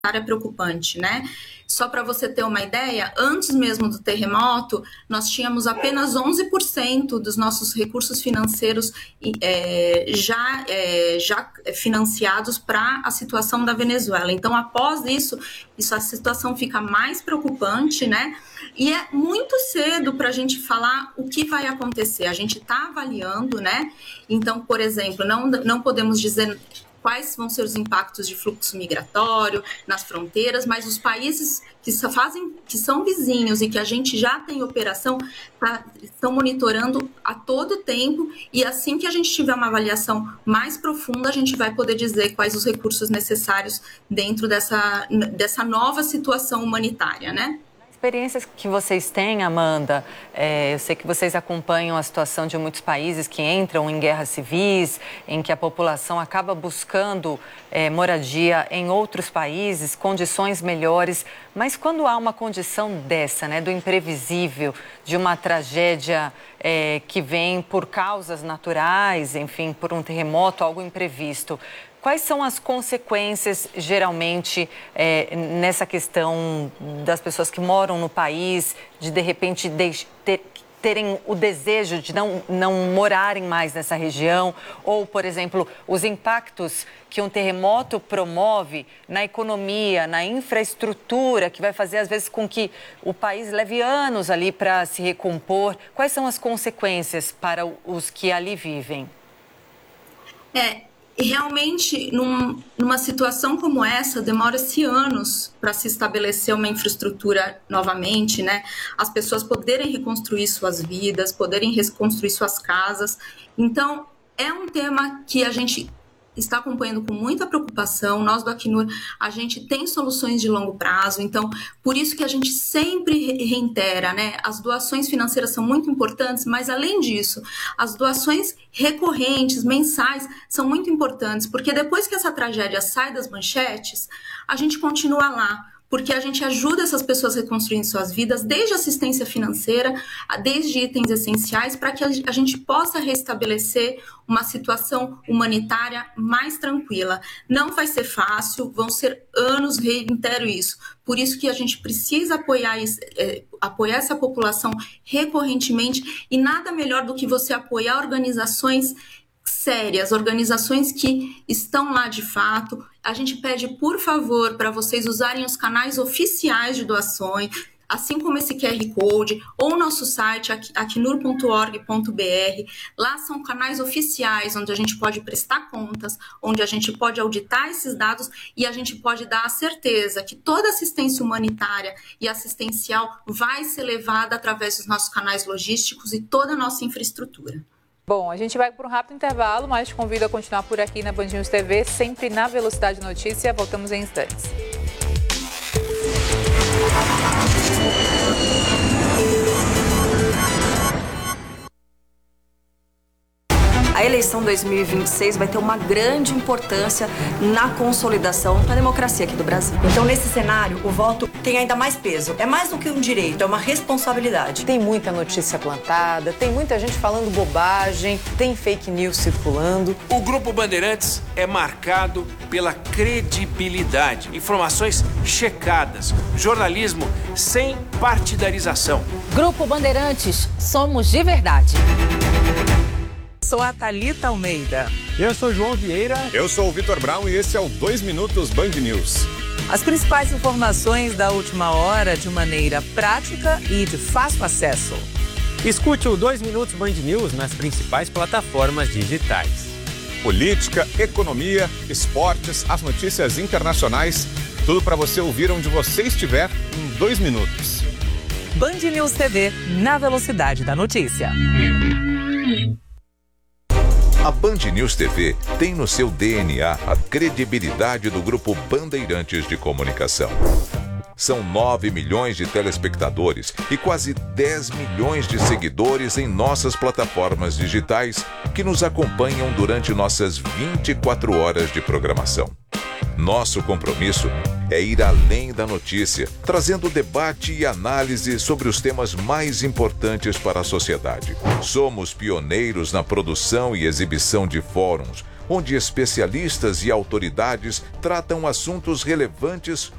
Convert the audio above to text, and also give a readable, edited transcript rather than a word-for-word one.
é preocupante, né? Só para você ter uma ideia, antes mesmo do terremoto, nós tínhamos apenas 11% dos nossos recursos financeiros já financiados para a situação da Venezuela. Então, após isso a situação fica mais preocupante, né? E é muito cedo para a gente falar o que vai acontecer. A gente está avaliando, né? Então, por exemplo, não podemos dizer quais vão ser os impactos de fluxo migratório nas fronteiras, mas os países que são vizinhos e que a gente já tem operação, estão monitorando a todo tempo, e assim que a gente tiver uma avaliação mais profunda, a gente vai poder dizer quais os recursos necessários dentro dessa nova situação humanitária, né? Experiências que vocês têm, Amanda, eu sei que vocês acompanham a situação de muitos países que entram em guerras civis, em que a população acaba buscando moradia em outros países, condições melhores, mas quando há uma condição dessa, né, do imprevisível, de uma tragédia que vem por causas naturais, enfim, por um terremoto, algo imprevisto, quais são as consequências, geralmente, nessa questão das pessoas que moram no país, de repente, terem o desejo de não morarem mais nessa região? Ou, por exemplo, os impactos que um terremoto promove na economia, na infraestrutura, que vai fazer, às vezes, com que o país leve anos ali para se recompor. Quais são as consequências para os que ali vivem? Realmente, numa situação como essa, demora-se anos para se estabelecer uma infraestrutura novamente, né? As pessoas poderem reconstruir suas vidas, poderem reconstruir suas casas. Então, é um tema que a gente está acompanhando com muita preocupação. Nós do Acnur, a gente tem soluções de longo prazo, então por isso que a gente sempre reitera, né? As doações financeiras são muito importantes, mas além disso, as doações recorrentes, mensais, são muito importantes, porque depois que essa tragédia sai das manchetes, a gente continua lá, porque a gente ajuda essas pessoas a reconstruir suas vidas, desde assistência financeira, desde itens essenciais, para que a gente possa restabelecer uma situação humanitária mais tranquila. Não vai ser fácil, vão ser anos, reitero isso. Por isso que a gente precisa apoiar essa população recorrentemente, e nada melhor do que você apoiar organizações sérias, organizações que estão lá de fato. A gente pede, por favor, para vocês usarem os canais oficiais de doações, assim como esse QR Code, ou o nosso site, acnur.org.br. Lá são canais oficiais, onde a gente pode prestar contas, onde a gente pode auditar esses dados, e a gente pode dar a certeza que toda assistência humanitária e assistencial vai ser levada através dos nossos canais logísticos e toda a nossa infraestrutura. Bom, a gente vai para um rápido intervalo, mas te convido a continuar por aqui na Band News TV, sempre na Velocidade Notícia. Voltamos em instantes. A eleição 2026 vai ter uma grande importância na consolidação da democracia aqui do Brasil. Então, nesse cenário, o voto tem ainda mais peso. É mais do que um direito, é uma responsabilidade. Tem muita notícia plantada, tem muita gente falando bobagem, tem fake news circulando. O Grupo Bandeirantes é marcado pela credibilidade, informações checadas, jornalismo sem partidarização. Grupo Bandeirantes, somos de verdade. Sou a Thalita Almeida. Eu sou João Vieira. Eu sou o Vitor Brown e esse é o 2 Minutos Band News. As principais informações da última hora de maneira prática e de fácil acesso. Escute o 2 Minutos Band News nas principais plataformas digitais. Política, economia, esportes, as notícias internacionais, tudo para você ouvir onde você estiver em 2 minutos. Band News TV, na velocidade da notícia. A Band News TV tem no seu DNA a credibilidade do Grupo Bandeirantes de Comunicação. São 9 milhões de telespectadores e quase 10 milhões de seguidores em nossas plataformas digitais que nos acompanham durante nossas 24 horas de programação. Nosso compromisso é ir além da notícia, trazendo debate e análise sobre os temas mais importantes para a sociedade. Somos pioneiros na produção e exibição de fóruns, onde especialistas e autoridades tratam assuntos relevantes